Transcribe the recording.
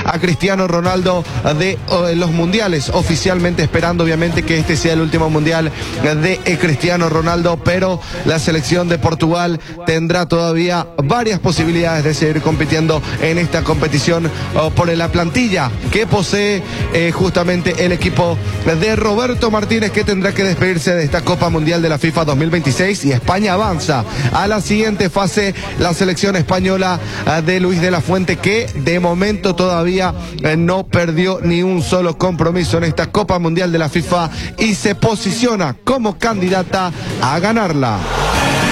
a Cristiano Ronaldo de los mundiales, oficialmente esperando obviamente que este sea el último mundial de Cristiano Ronaldo, pero la selección de Portugal tendrá todavía varias posibilidades de seguir compitiendo en esta competición por la plantilla que posee justamente el equipo de Roberto Martínez, que tendrá que despedirse de esta Copa Mundial de la FIFA 2026, y España avanza a la siguiente fase, la selección española de Luis de la Fuente, que de momento todavía no perdió ni un solo compromiso en esta Copa Mundial de la FIFA y se posiciona como candidata a ganarla.